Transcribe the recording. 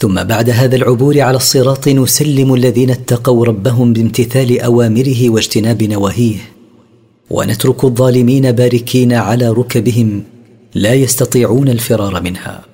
ثم بعد هذا العبور على الصراط نسلم الذين اتقوا ربهم بامتثال أوامره واجتناب نواهيه، ونترك الظالمين باركين على ركبهم لا يستطيعون الفرار منها.